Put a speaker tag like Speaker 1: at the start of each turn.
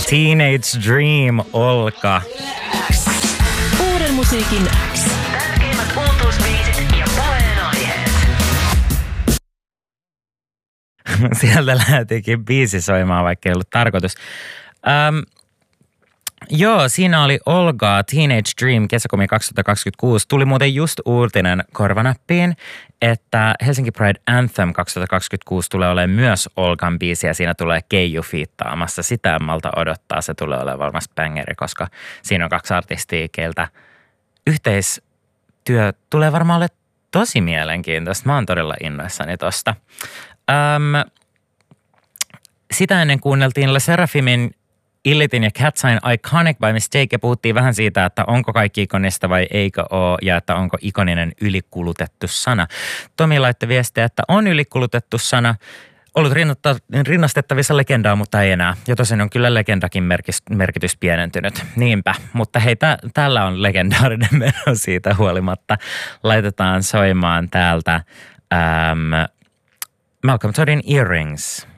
Speaker 1: Teenage Dream, Olka.
Speaker 2: Uuden musiikin X. Tärkeimmät uutuusbiisit ja puheenaiheet.
Speaker 1: Sieltä lähtikin biisi soimaan, vaikka ei ollut tarkoitus. Joo, siinä oli Olga, Teenage Dream, kesäkomi 2026. Tuli muuten just uutinen korvanappiin, että Helsinki Pride Anthem 2026 tulee olemaan myös Olgan biisi ja siinä tulee Keiju fiittaamassa. Sitä en malta odottaa, se tulee olemaan varmasti bangeri, koska siinä on 2 artistia, keiltä yhteistyö tulee varmaan olemaan tosi mielenkiintoista. Mä oon todella innoissani tosta. Sitä ennen kuunneltiin Le Seraphimin Ilitin ja Catsign Iconic by Mistake ja puhuttiin vähän siitä, että onko kaikki ikonista vai eikö ole ja että onko ikoninen ylikulutettu sana. Tomi laittoi viestiä, että on ylikulutettu sana, ollut rinnastettavissa legendaa, mutta ei enää. Ja tosin on kyllä legendakin merkitys pienentynyt. Niinpä, mutta hei, täällä on legendaarinen meno siitä huolimatta. Laitetaan soimaan täältä Malcolm Toddin Earrings.